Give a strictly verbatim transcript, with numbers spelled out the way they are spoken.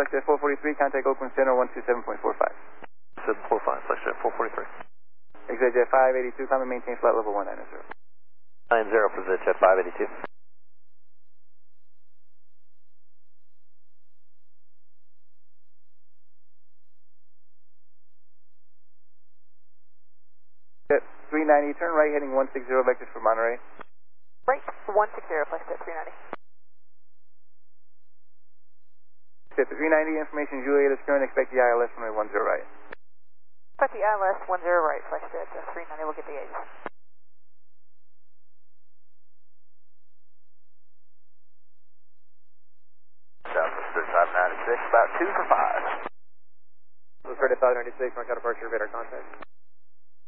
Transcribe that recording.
Flex Jet four forty-three, contact Oakland Center one two seven point four five. seven four five, Flex Jet four forty-three. ExitJet five eighty-two, climb and maintain flight level one nine zero. nine zero for ExitJet five eighty-two. Jet three ninety, turn right heading one six zero, vectors for Monterey. Right, one six zero, Flex Jet three ninety. Jet three ninety, information Juliet is current, expect the I L S runway one zero right. Expect the I L S one zero right, Flex Jet three ninety, we'll get the A's. Southwest thirty-five ninety-six, about two for five. thirty-five ninety-six, mark out departure, radar contact.